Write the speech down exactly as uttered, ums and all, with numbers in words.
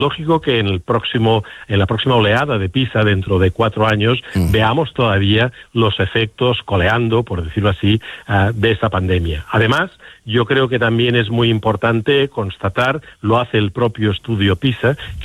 lógico que en el próximo, en la próxima oleada de PISA, dentro de cuatro años, mm. veamos todavía los efectos coleando, por decirlo así, uh, de esta pandemia. Además, yo creo que también es muy importante constatar, lo hace el propio estudio PISA,